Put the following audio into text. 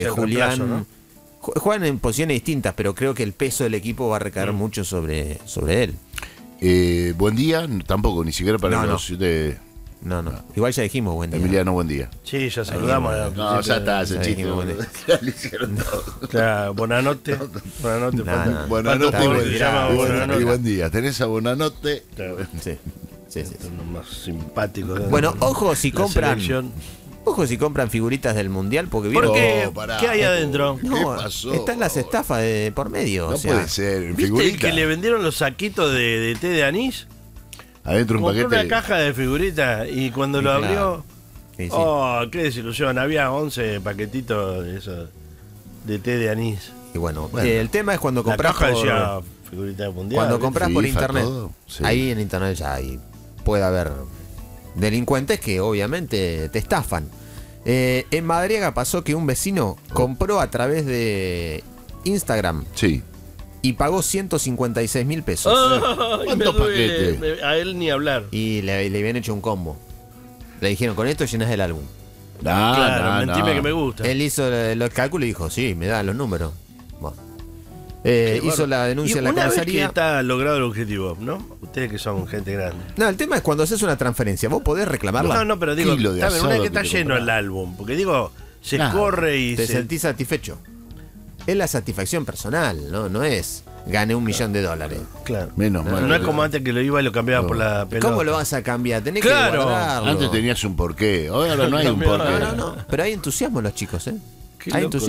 Julián. reemplazo, ¿no? Juegan en posiciones distintas, pero creo que el peso del equipo va a recaer mucho sobre él. Buen día, tampoco, ni siquiera para No, los de No. Igual ya dijimos buen día. Emiliano, buen día. Sí, ya saludamos. No, ya está, ese ya chiste. dijimos, bueno. Ya lo hicieron todo. Claro, Buonanotte. Buonanotte. No. Buenanote ¿Cuántos y pobres buen se llama día. Buonanotte? Y buen día. Tenés a Buenanote. Claro, Sí. uno más simpático. Bueno, ojo si La compran. selección. Ojo si compran figuritas del mundial, porque ¿Por vieron qué? Oh, pará. ¿Qué hay adentro? ¿Qué No, pasó? están las estafas de por medio. No o sea, puede ser. ¿Viste Figurita. que le vendieron los saquitos de té de anís? Adentro un Compró paquete. una caja de figuritas y cuando Sí, lo claro. abrió... sí, sí. Oh, qué desilusión. Había 11 paquetitos de eso, de té de anís. Y bueno, Bueno. el tema es cuando La compras caja por, decía figurita de mundial. cuando compras por FIFA, internet. todo, sí. Ahí en internet ya puede haber delincuentes que obviamente te estafan. En Madariaga pasó que un vecino compró a través de Instagram Sí. y pagó 156.000 pesos. Ay, ¿Cuántos me duele. paquetes? A él ni hablar. Y le habían hecho un combo. Le dijeron, con esto llenas el álbum. Claro, mentime que me gusta. Él hizo los cálculos y dijo, sí, me da los números. Bueno. Qué Hizo bárbaro. la denuncia Y en la una vez que comisaría. está logrado el objetivo, ¿no? Ustedes que son gente grande. No, el tema es cuando haces una transferencia, vos podés reclamarla. No, pero digo, Kilo de está bien, una asado vez que que está te lleno comprás. el álbum. Porque digo, se Claro, corre y Te se... sentís satisfecho. Es la satisfacción personal, no es gané $1 millón. Claro. Menos mal. No es como antes que lo iba y lo cambiaba No. por la pelota. ¿Cómo lo vas a cambiar? Tenés Claro. que guardarlo. Antes tenías un porqué. Ahora no hay un porqué. No. Pero hay entusiasmo en los chicos, ¿eh? Qué Hay loco,